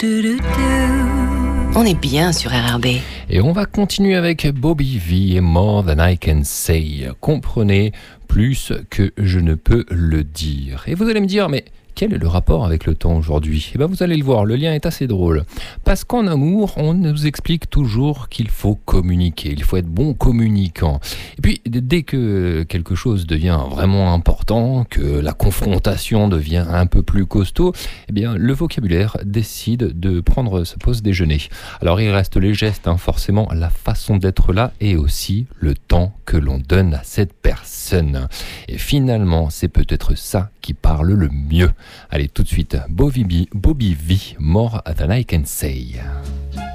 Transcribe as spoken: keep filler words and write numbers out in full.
On est bien sur R R B. Et on va continuer avec Bobby V et More Than I Can Say. Comprenez plus que je ne peux le dire. Et vous allez me dire, mais quel est le rapport avec le temps aujourd'hui ? Eh bien, vous allez le voir, le lien est assez drôle. Parce qu'en amour, on nous explique toujours qu'il faut communiquer, il faut être bon communicant. Et puis, dès que quelque chose devient vraiment important, que la confrontation devient un peu plus costaud, eh bien, le vocabulaire décide de prendre sa pause déjeuner. Alors, il reste les gestes, hein, forcément, la façon d'être là et aussi le temps que l'on donne à cette personne. Et finalement, c'est peut-être ça qui parle le mieux. Allez, tout de suite, Bobby V, Bobby V, More Than I Can Say.